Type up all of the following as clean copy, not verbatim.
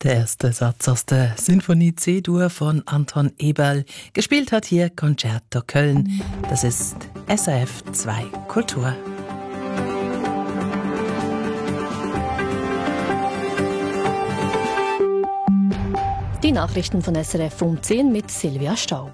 Der erste Satz aus der Sinfonie C-Dur von Anton Eberl. Gespielt hat hier Concerto Köln. Das ist SRF 2 Kultur. Die Nachrichten von SRF um 10 mit Silvia Staub.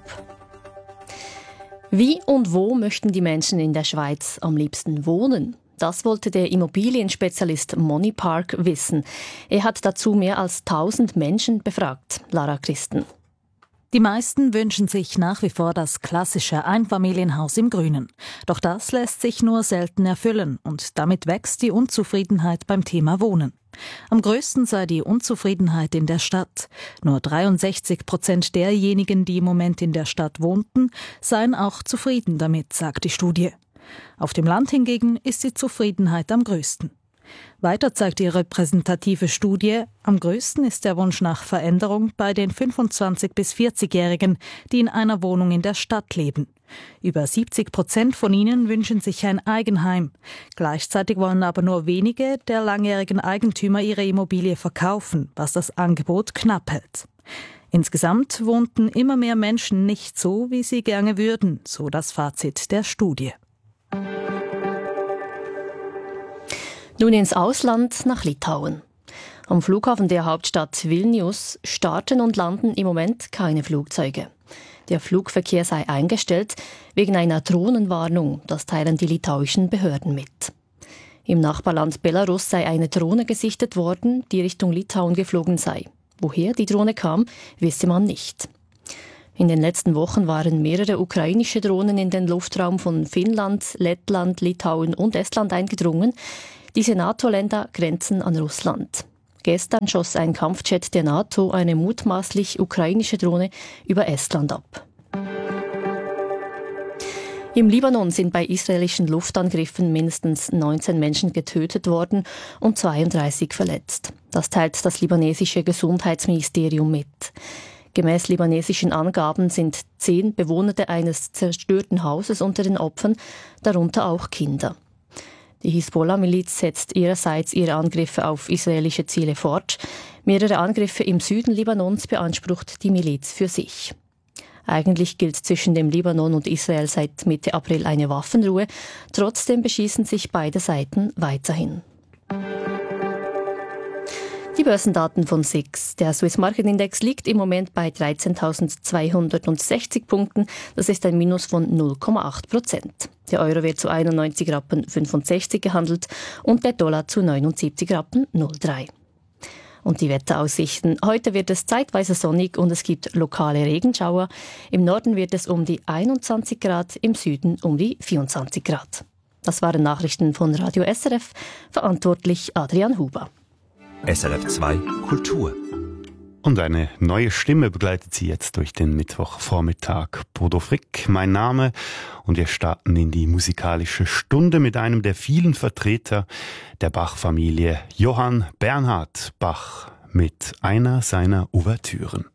Wie und wo möchten die Menschen in der Schweiz am liebsten wohnen? Das wollte der Immobilienspezialist Monipark wissen. Er hat dazu mehr als 1000 Menschen befragt. Lara Christen. Die meisten wünschen sich nach wie vor das klassische Einfamilienhaus im Grünen. Doch das lässt sich nur selten erfüllen und damit wächst die Unzufriedenheit beim Thema Wohnen. Am größten sei die Unzufriedenheit in der Stadt. Nur 63% derjenigen, die im Moment in der Stadt wohnten, seien auch zufrieden damit, sagt die Studie. Auf dem Land hingegen ist die Zufriedenheit am größten. Weiter zeigt die repräsentative Studie, am größten ist der Wunsch nach Veränderung bei den 25- bis 40-Jährigen, die in einer Wohnung in der Stadt leben. Über 70% von ihnen wünschen sich ein Eigenheim. Gleichzeitig wollen aber nur wenige der langjährigen Eigentümer ihre Immobilie verkaufen, was das Angebot knapp hält. Insgesamt wohnten immer mehr Menschen nicht so, wie sie gerne würden, so das Fazit der Studie. Nun ins Ausland nach Litauen. Am Flughafen der Hauptstadt Vilnius starten und landen im Moment keine Flugzeuge. Der Flugverkehr sei eingestellt wegen einer Drohnenwarnung, das teilen die litauischen Behörden mit. Im Nachbarland Belarus sei eine Drohne gesichtet worden, die Richtung Litauen geflogen sei. Woher die Drohne kam, wisse man nicht. In den letzten Wochen waren mehrere ukrainische Drohnen in den Luftraum von Finnland, Lettland, Litauen und Estland eingedrungen. Diese NATO-Länder grenzen an Russland. Gestern schoss ein Kampfjet der NATO eine mutmaßlich ukrainische Drohne über Estland ab. Im Libanon sind bei israelischen Luftangriffen mindestens 19 Menschen getötet worden und 32 verletzt. Das teilt das libanesische Gesundheitsministerium mit. Gemäß libanesischen Angaben sind 10 Bewohner eines zerstörten Hauses unter den Opfern, darunter auch Kinder. Die Hisbollah-Miliz setzt ihrerseits ihre Angriffe auf israelische Ziele fort. Mehrere Angriffe im Süden Libanons beansprucht die Miliz für sich. Eigentlich gilt zwischen dem Libanon und Israel seit Mitte April eine Waffenruhe. Trotzdem beschießen sich beide Seiten weiterhin. Die Börsendaten von SIX. Der Swiss Market Index liegt im Moment bei 13.260 Punkten. Das ist ein Minus von 0,8%. Der Euro wird zu 91,65 Rappen gehandelt und der Dollar zu 79,03 Rappen. Und die Wetteraussichten. Heute wird es zeitweise sonnig und es gibt lokale Regenschauer. Im Norden wird es um die 21 Grad, im Süden um die 24 Grad. Das waren Nachrichten von Radio SRF. Verantwortlich Adrian Huber. SRF 2 Kultur. Und eine neue Stimme begleitet Sie jetzt durch den Mittwochvormittag. Bodo Frick, mein Name. Und wir starten in die musikalische Stunde mit einem der vielen Vertreter der Bach-Familie, Johann Bernhard Bach, mit einer seiner Ouvertüren.